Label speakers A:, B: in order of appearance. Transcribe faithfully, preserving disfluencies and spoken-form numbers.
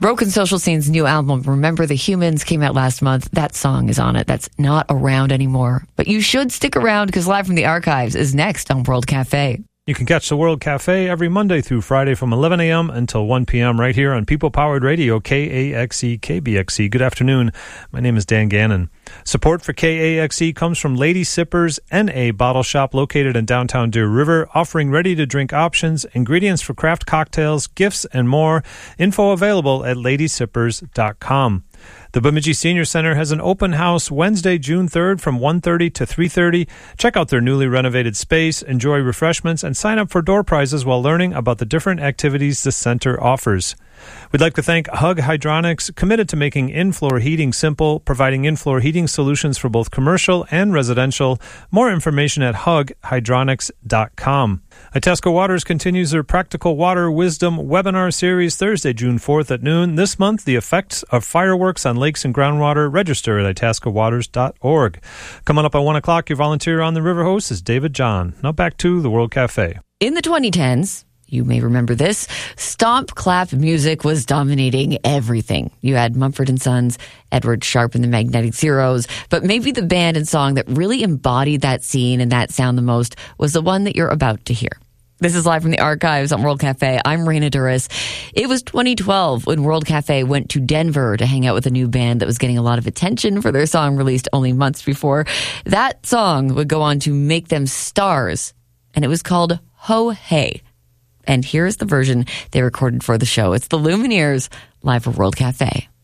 A: Broken Social Scene's new album, Remember the Humans, came out last month. That song is on it. That's not around anymore. But you should stick around because Live from the Archives is next on World Cafe.
B: You can catch the World Cafe every Monday through Friday from eleven a.m. until one p.m. right here on People-Powered Radio, K A X E, K B X E. Good afternoon. My name is Dan Gannon. Support for K A X E comes from Lady Sippers N A Bottle Shop located in downtown Deer River, offering ready-to-drink options, ingredients for craft cocktails, gifts, and more. Info available at lady sippers dot com. The Bemidji Senior Center has an open house Wednesday, June third from one thirty to three thirty. Check out their newly renovated space, enjoy refreshments, and sign up for door prizes while learning about the different activities the center offers. We'd like to thank Hug Hydronics, committed to making in-floor heating simple, providing in-floor heating solutions for both commercial and residential. More information at hug hydronics dot com. Itasca Waters continues their Practical Water Wisdom webinar series Thursday, June fourth at noon. This month, the effects of fireworks on lakes and groundwater. Register at itasca waters dot org. Coming up at one o'clock, your volunteer on the River Host is David John. Now back to the World Cafe.
A: In the twenty tens, you may remember this, stomp clap music was dominating everything. You had Mumford and Sons, Edward Sharpe and the Magnetic Zeros, but maybe the band and song that really embodied that scene and that sound the most was the one that you're about to hear. This is Live from the Archives on World Cafe. I'm Raina Duras. It was twenty twelve when World Cafe went to Denver to hang out with a new band that was getting a lot of attention for their song released only months before. That song would go on to make them stars, and it was called Ho Hey. And here's the version they recorded for the show. It's the Lumineers live for World Cafe.